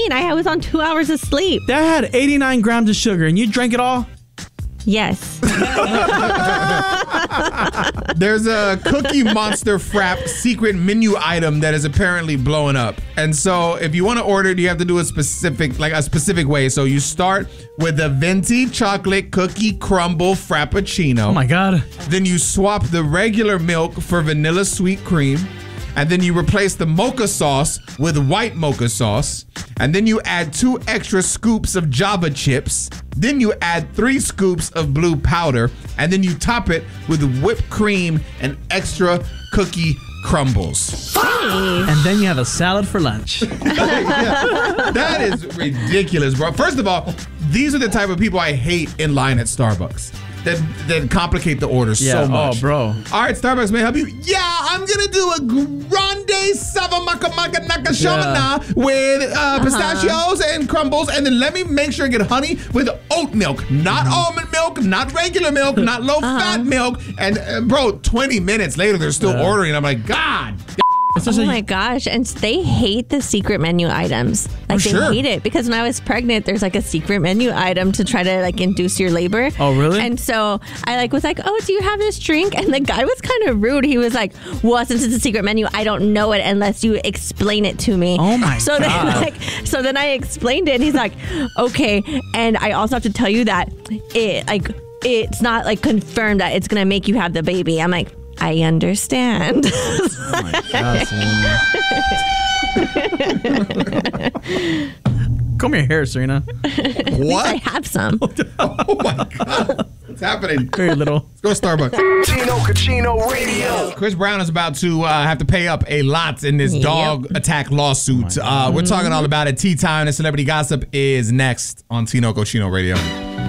mean? I was on 2 hours of sleep. That had 89 grams of sugar, and you drank it all? Yes. There's a Cookie Monster Frap secret menu item that is apparently blowing up. And so if you want to order it, you have to do a specific way. So you start with the venti chocolate cookie crumble frappuccino. Oh my God. Then you swap the regular milk for vanilla sweet cream. And then you replace the mocha sauce with white mocha sauce. And then you add 2 extra scoops of Java chips. Then you add 3 scoops of blue powder. And then you top it with whipped cream and extra cookie crumbles. And then you have a salad for lunch. Yeah, that is ridiculous, bro. First of all, these are the type of people I hate in line at Starbucks. That complicate the order so much. Oh, bro. All right, Starbucks, may I help you? Yeah, I'm going to do a grande savamaka with pistachios and crumbles. And then let me make sure I get honey with oat milk. Not almond milk, not regular milk, not low-fat milk. And, bro, 20 minutes later, they're still ordering. I'm like, God. Oh my gosh. And they hate the secret menu items. Like they hate it because when I was pregnant, there's like a secret menu item to try to like induce your labor. Oh, really? And so I was like, oh, do you have this drink? And the guy was kind of rude. He was like, well, since it's a secret menu, I don't know it unless you explain it to me. Oh my God. So then I explained it and he's like, okay. And I also have to tell you that it's not like confirmed that it's going to make you have the baby. I'm like, I understand. Oh my God. Comb your hair, Serena. What? I have some. Oh my God. What's happening? Very little. Let's go to Starbucks. Tino Cucino Radio. Chris Brown is about to have to pay up a lot in this dog attack lawsuit. We're talking all about it. Tea Time and Celebrity Gossip is next on Tino Cucino Radio.